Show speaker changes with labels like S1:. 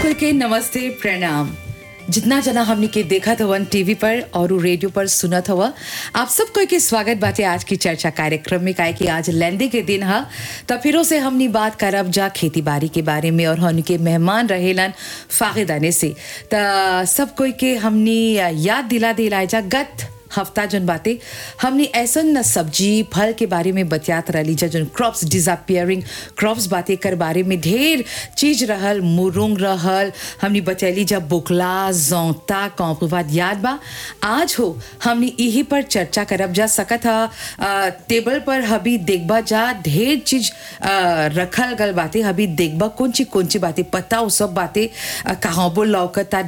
S1: कोई के नमस्ते प्रणाम। जितना जना हमने के देखा था वन टीवी पर और रेडियो पर सुना था आप सब कोई के स्वागत बातें आज की चर्चा कार्यक्रम में काहे कि आज लैंडी के दिन है तो फिरों से हमने बात करब जा खेती बाड़ी के बारे में और हमने के मेहमान रहेलन फागिदाने से तो सब कोई के हमने याद दिलाए जा गत हफ्ता जन बातें हमने ऐसा न सब्जी फल के बारे में बतियात रही जा जन क्रॉप्स डिसअपियरिंग क्रॉप्स बातें कर बारे में ढेर चीज रहल मुरुंग रहल हमने बचैली जब बोकला जौता कौपवाद याद बा आज हो हमने यही पर चर्चा करब जा सकत है टेबल पर हबी देखबा जा ढेर चीज रखल गल बातें हबी देखबा कौन ची बातें पता वो सब बातें कहाँ बोल लौकता